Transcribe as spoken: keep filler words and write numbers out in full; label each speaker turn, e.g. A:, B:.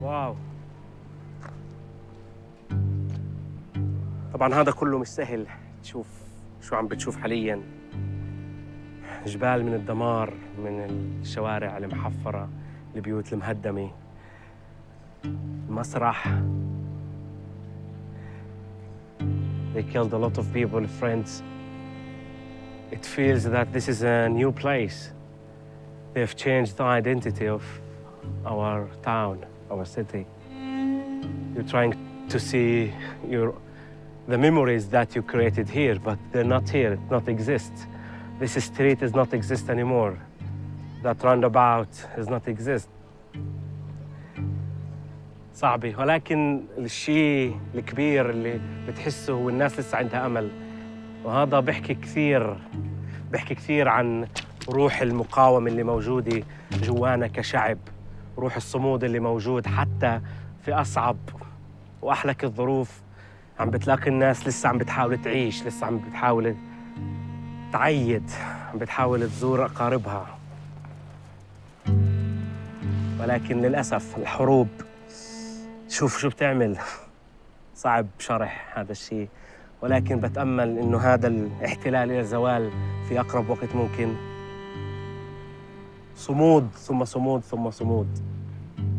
A: واو. طبعا هذا كله مش سهل. تشوف شو عم بتشوف حاليا، جبال من الدمار، من الشوارع المحفرة، البيوت المهدمة، المسرح. They killed a lot of people, friends. It feels that this is a new place. They've changed the identity of our town, our city. You're trying to see your, the memories that you created here, but they're not here, not exist. This street does not exist anymore. That roundabout does not exist. صعبة، ولكن الشيء الكبير اللي بتحسه هو الناس لسه عندها أمل، وهذا بيحكي كثير بيحكي كثير عن روح المقاومة اللي موجودة جوانا كشعب، روح الصمود اللي موجود حتى في أصعب وأحلك الظروف. عم بتلاقي الناس لسه عم بتحاول تعيش، لسه عم بتحاول تعيد، عم بتحاول تزور أقاربها. ولكن للأسف الحروب شوف شو بتعمل. صعب شرح هذا الشيء، ولكن بتأمل إنه هذا الاحتلال إلى زوال في أقرب وقت ممكن. صمود ثم صمود ثم صمود.